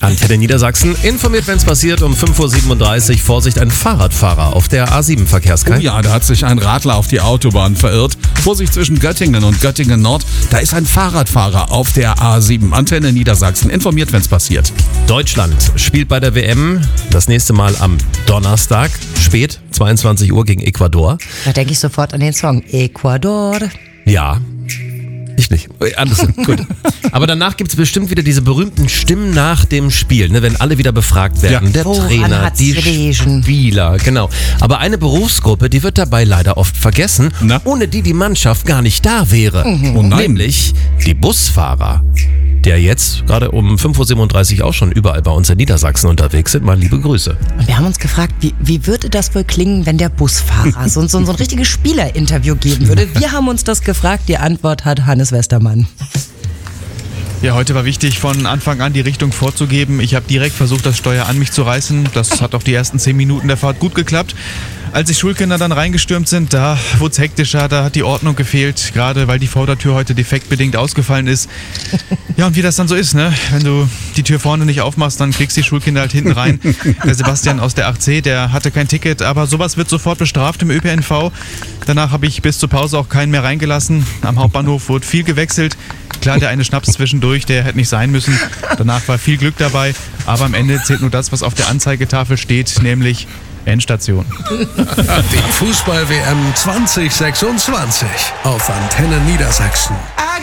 Antenne Niedersachsen informiert, wenn es passiert, um 5.37 Uhr. Vorsicht, ein Fahrradfahrer auf der A7 Verkehrskreis. Oh ja, da hat sich ein Radler auf die Autobahn verirrt. Vorsicht zwischen Göttingen und Göttingen Nord. Da ist ein Fahrradfahrer auf der A7. Antenne Niedersachsen informiert, wenn es passiert. Deutschland spielt bei der WM das nächste Mal am Donnerstag, spät, 22 Uhr gegen Ecuador. Da denke ich sofort an den Song Ecuador. Ja. Ich nicht. Alles gut. Aber danach gibt es bestimmt wieder diese berühmten Stimmen nach dem Spiel, ne, wenn alle wieder befragt werden. Ja. Der Woran Trainer, hat's die gelegen? Spieler, genau. Aber eine Berufsgruppe, die wird dabei leider oft vergessen, Na? ohne die die Mannschaft gar nicht da wäre. Oh nein. Nämlich die Busfahrer, der jetzt gerade um 5.37 Uhr auch schon überall bei uns in Niedersachsen unterwegs sind. Mal liebe Grüße. Und wir haben uns gefragt, wie würde das wohl klingen, wenn der Busfahrer so ein richtiges Spielerinterview geben würde? Wir haben uns das gefragt, die Antwort hat Hannes Westermann. Ja, heute war wichtig, von Anfang an die Richtung vorzugeben. Ich habe direkt versucht, das Steuer an mich zu reißen. Das hat auch die ersten 10 Minuten der Fahrt gut geklappt. Als die Schulkinder dann reingestürmt sind, da wurde es hektischer, da hat die Ordnung gefehlt, gerade weil die Vordertür heute defektbedingt ausgefallen ist. Ja, und wie das dann so ist, ne? Wenn du die Tür vorne nicht aufmachst, dann kriegst du die Schulkinder halt hinten rein. Der Sebastian aus der 8C, der hatte kein Ticket, aber sowas wird sofort bestraft im ÖPNV. Danach habe ich bis zur Pause auch keinen mehr reingelassen. Am Hauptbahnhof wurde viel gewechselt. Klar, der eine Schnaps zwischendurch, der hätte nicht sein müssen. Danach war viel Glück dabei, aber am Ende zählt nur das, was auf der Anzeigetafel steht, nämlich Endstation. Die Fußball-WM 2026 auf Antenne Niedersachsen.